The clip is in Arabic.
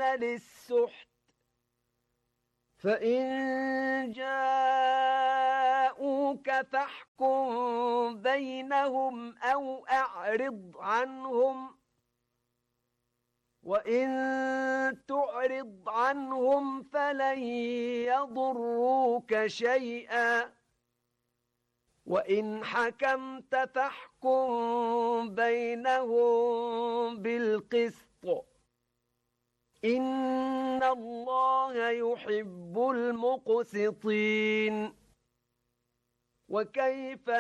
للسحت فإن جاءوك فاحكم بينهم أو أعرض عنهم وإن تعرض عنهم فلن يضروك شيئا وإن حكمت فاحكم بينهم بالقسط إن الله يحب المقسطين وكيف